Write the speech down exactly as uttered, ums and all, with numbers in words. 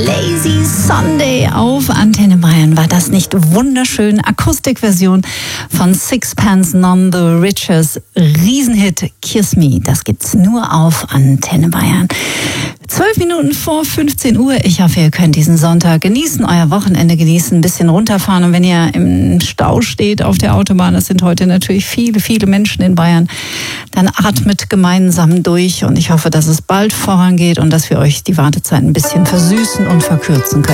Lazy Sunday auf Antenne Bayern. War das nicht wunderschön? Akustikversion von Sixpence None the Riches. Riesenhit Kiss Me. Das gibt's nur auf Antenne Bayern. Zwölf Minuten vor fünfzehn Uhr. Ich hoffe, ihr könnt diesen Sonntag genießen, euer Wochenende genießen, ein bisschen runterfahren. Und wenn ihr im Stau steht auf der Autobahn, das sind heute natürlich viele, viele Menschen in Bayern, dann atmet gemeinsam durch. Und ich hoffe, dass es bald vorangeht und dass wir euch die Wartezeit ein bisschen versüßen und verkürzen können.